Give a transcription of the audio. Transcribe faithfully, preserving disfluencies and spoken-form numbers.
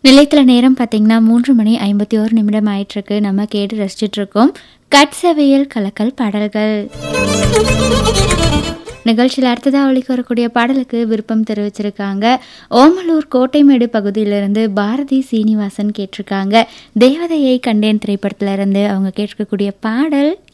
நிலையத்தில் நேரம் பார்த்தீங்கன்னா மூன்று மணி ஐம்பத்தி ஒரு நிமிடம் ஆயிட்டிருக்கு. நம்ம கேட்டு ரசிச்சுட்டு இருக்கோம் கட்சவையில் கலக்கல் பாடல்கள். நிகழ்ச்சியில் அடுத்ததாக ஒழிக்க வரக்கூடிய பாடலுக்கு விருப்பம் தெரிவிச்சிருக்காங்க. ஓமலூர் கோட்டைமேடு பகுதியிலிருந்து பாரதி சீனிவாசன் கேட்டிருக்காங்க. தேவதையை கண்டேன் திரைப்படத்திலிருந்து அவங்க கேட்டிருக்கக்கூடிய பாடல்